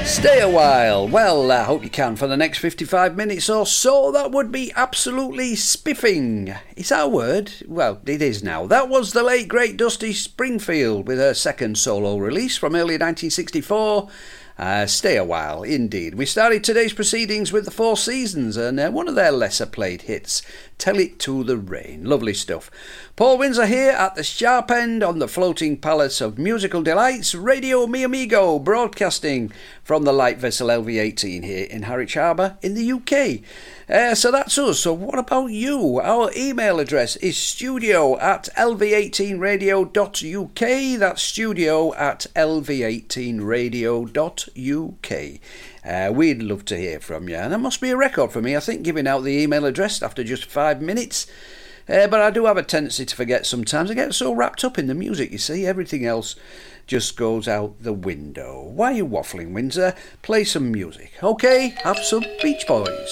Stay a while. Well, I hope you can for the next 55 minutes or so. That would be absolutely spiffing. Is that a word? Well, it is now. That was the late, great Dusty Springfield with her second solo release from early 1964. Stay a while, indeed. We started today's proceedings with the Four Seasons and one of their lesser played hits, Tell It to the Rain. Lovely stuff. Paul Windsor here at the sharp end on the floating palace of musical delights, Radio Mi Amigo, broadcasting from the light vessel LV18 here in Harwich Harbour in the UK. So that's us. So what about you? Our email address is studio@lv18radio.uk. That's studio@lv18radio.uk. We'd love to hear from you. And that must be a record for me, I think, giving out the email address after just 5 minutes. But I do have a tendency to forget sometimes. I get so wrapped up in the music, you see. Everything else just goes out the window. Why are you waffling, Windsor? Play some music. Okay, have some Beach Boys.